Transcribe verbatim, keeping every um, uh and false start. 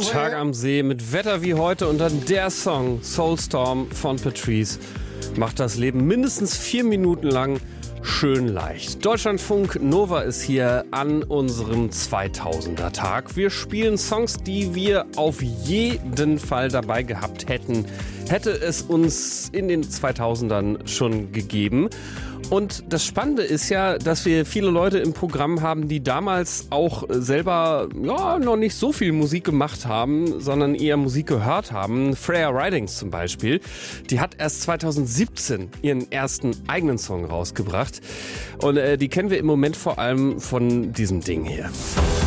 Tag am See mit Wetter wie heute und dann der Song Soulstorm von Patrice macht das Leben mindestens vier Minuten lang schön leicht. Deutschlandfunk Nova ist hier an unserem zweitausender Tag. Wir spielen Songs, die wir auf jeden Fall dabei gehabt hätten, hätte es uns in den zweitausendern schon gegeben. Und das Spannende ist ja, dass wir viele Leute im Programm haben, die damals auch selber ja, noch nicht so viel Musik gemacht haben, sondern eher Musik gehört haben. Freya Ridings zum Beispiel, die hat erst zweitausendsiebzehn ihren ersten eigenen Song rausgebracht. Und äh, die kennen wir im Moment vor allem von diesem Ding hier.